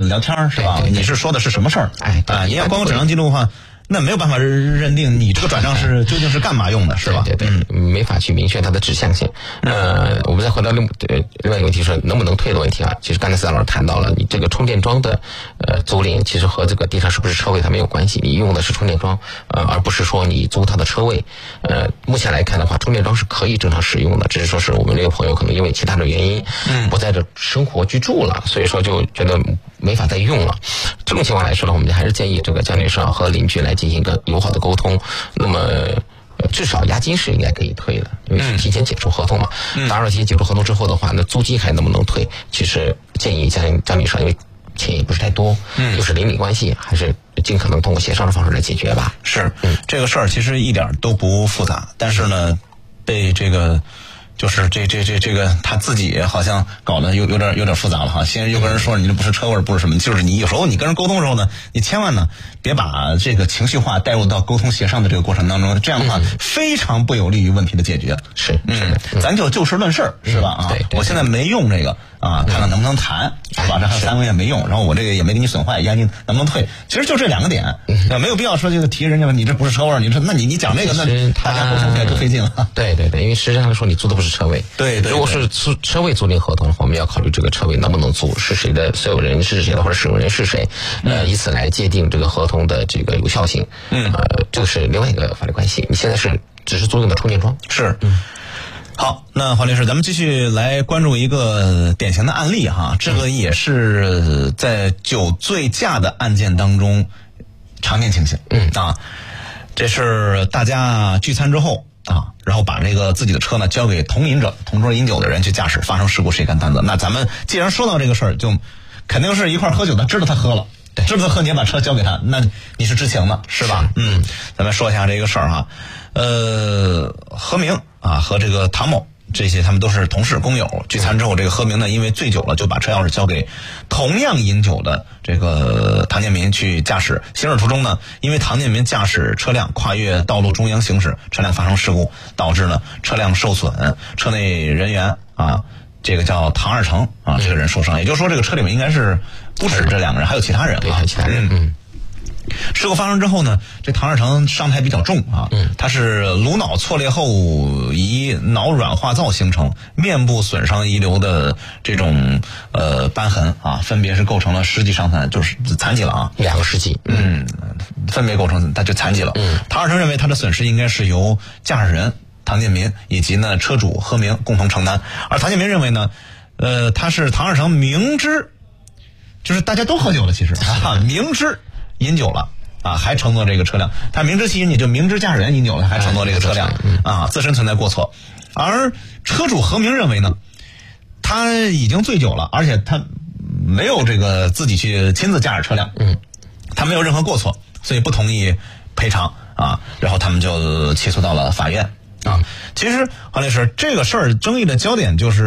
聊天是吧？你是说的是什么事儿？你要光有转账记录的话，那没有办法认定你这个转账是究竟是干嘛用的，是吧？ 对，没法去明确它的指向性。我们再回到另外一个问题，说能不能退的问题啊。其实刚才司老师谈到了，你这个充电桩的租赁，其实和这个地上是不是车位它没有关系，你用的是充电桩，而不是说你租它的车位。目前来看的话，充电桩是可以正常使用的，只是说是我们这个朋友可能因为其他的原因，不在这生活居住了，所以说就觉得没法再用了。这种情况来说呢，我们还是建议这个江女士和邻居来进行一个友好的沟通。那么至少押金是应该可以退的，因为是提前解除合同嘛。当然提前解除合同之后的话，那租金还能不能退？其实建议江女士，因为钱也不是太多，又是邻里关系，还是尽可能通过协商的方式来解决吧。 是，这个事儿其实一点都不复杂，但是呢，被这个。就是这个他自己好像搞得有点复杂了哈。先有个人说你这不是车位，不是什么，就是你有时候你跟人沟通的时候呢，你千万呢别把这个情绪化带入到沟通协商的这个过程当中，这样的话非常不有利于问题的解决。咱就事论事是吧？我现在没用这个看看能不能谈，是吧？这还有3个月没用，然后我这个也没给你损坏，押金能不能退？其实就这2个点，没有必要说这个提人家你这不是车位，你说那你讲这个，那大家沟通起来多费劲了。 对，因为实际上说你租的不是车位， 对， 如果是车位租赁合同的话，我们要考虑这个车位能不能租，是谁的所有人是谁的，或者使用人是谁，以此来界定这个合同的这个有效性。这个是另外一个法律关系。你现在只是租用的充电桩。 好，那黄律师，咱们继续来关注一个典型的案例哈，这个也是在酒醉驾的案件当中常见情形。这是大家聚餐之后然后把这个自己的车呢交给同饮者、同桌饮酒的人去驾驶，发生事故谁担担责？那咱们既然说到这个事儿，就肯定是一块喝酒的，知道他喝了，知道他喝，你也把车交给他，那你是知情的，是吧？咱们说一下这个事儿哈。何明和这个唐某这些他们都是同事工友，聚餐之后，这个何明呢因为醉酒了，就把车钥匙交给同样饮酒的这个唐建民去驾驶。行驶途中呢，因为唐建民驾驶车辆跨越道路中央行驶，车辆发生事故，导致呢车辆受损，车内人员这个叫唐二成这个人受伤。也就是说，这个车里面应该是不止这2个人，还有其他人。 对，还有其他人。 事故发生之后呢，这唐二成伤态比较重他是颅脑错裂后遗脑软化灶形成，面部损伤遗留的这种瘢痕分别是构成了10级伤残，就是残疾了 2个10级。 分别构成他就残疾了。唐二成认为他的损失应该是由驾驶人唐建民以及呢车主何明共同承担，而唐建民认为呢他是唐二成明知，就是大家都喝酒了，其实明知饮酒了还乘坐这个车辆，他明知其饮，你就明知驾驶员饮酒了，还乘坐这个车辆自身存在过错。而车主何明认为呢，他已经醉酒了，而且他没有这个自己去亲自驾驶车辆，他没有任何过错，所以不同意赔偿然后他们就起诉到了法院。其实黄律师，这个事儿争议的焦点就是，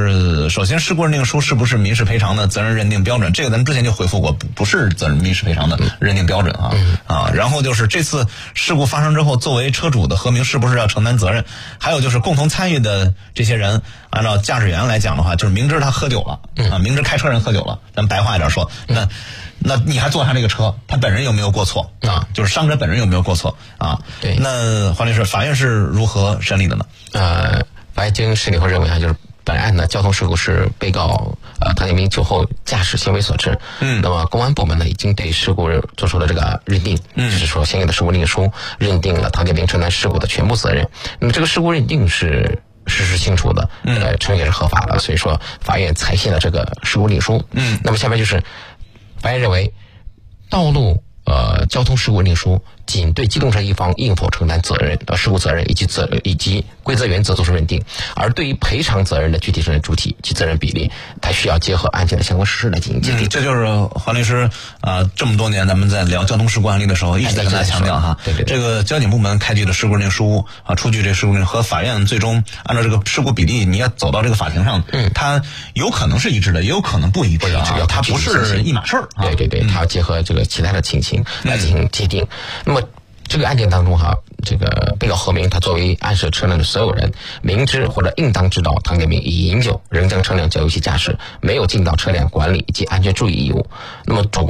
首先事故认定书是不是民事赔偿的责任认定标准，这个咱们之前就回复过，不是民事赔偿的认定标准然后就是这次事故发生之后，作为车主的何明是不是要承担责任，还有就是共同参与的这些人，按照驾驶员来讲的话，就是明知他喝酒了明知开车人喝酒了，咱们白话一点说，那你还坐他这个车，他本人有没有过错就是伤者本人有没有过错对。 那黄律师，法院是如何审理的呢？ 法院经审理后认为就是本案的交通事故是被告唐建民酒后驾驶行为所致。那么公安部门呢已经对事故做出了这个认定，就是说相应的事故认定书认定了唐建民承担事故的全部责任。那么这个事故认定是事实清楚的，承认也是合法的，所以说法院采信了这个事故认定书。那么下面就是法院认为，道路交通事故认定书仅对机动车一方应否承担责任事故责任以及规则原则作出认定，而对于赔偿责任的具体责任主体及责任比例，它需要结合案件的相关事实来进行界定。 这就是黄律师这么多年咱们在聊交通事故案例的时候一直在跟大家强调对这个交警部门开具的事故认定书出具这事故认定和法院最终按照这个事故比例你要走到这个法庭上，它有可能是一致的，也有可能不一致它不是一码事儿对，它要结合这个其他的情形来进行界定。那么这个案件当中这个被告何明他作为案涉车辆的所有人，明知或者应当知道唐建民已饮酒，仍将车辆交由其驾驶，没有尽到车辆管理及安全注意义务。那么主